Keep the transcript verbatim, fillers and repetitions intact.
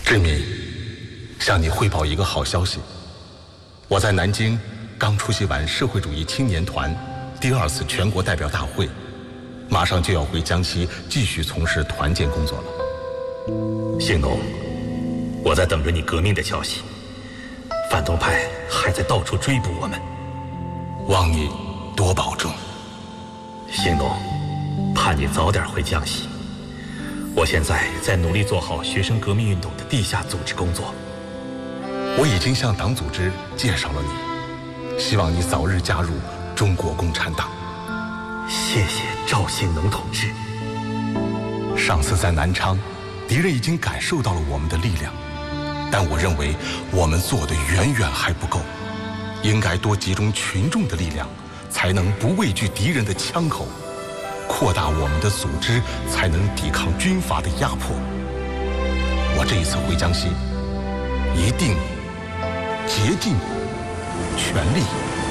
志敏，向你汇报一个好消息，我在南京刚出席完社会主义青年团第二次全国代表大会，马上就要回江西继续从事团建工作了。 兴农，我在等着你革命的消息，反动派还在到处追捕我们， 望你多保重。 兴农，盼你早点回江西。我现在在努力做好学生革命运动的地下组织工作。 我已经向党组织介绍了你，希望你早日加入中国共产党。 谢谢赵兴农同志。 上次在南昌，敌人已经感受到了我们的力量，但我认为我们做的远远还不够，应该多集中群众的力量，才能不畏惧敌人的枪口，扩大我们的组织，才能抵抗军阀的压迫。我这一次回江西，一定竭尽全力